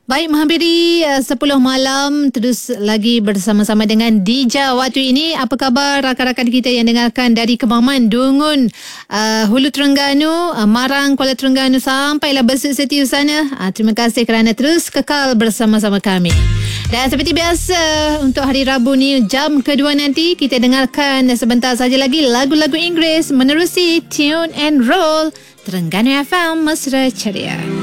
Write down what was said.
Baik, menghampiri 10 malam terus lagi bersama-sama dengan Dija waktu ini. Apa khabar rakan-rakan kita yang dengarkan dari Kemaman, Dungun, Hulu Terengganu, Marang, Kuala Terengganu sampailah Besut Setiu sana. Terima kasih kerana terus kekal bersama-sama kami. Dan seperti biasa untuk hari Rabu ni jam kedua nanti kita dengarkan sebentar saja lagi lagu-lagu Inggeris menerusi Tune and Roll Terengganu FM Mesra Ceria.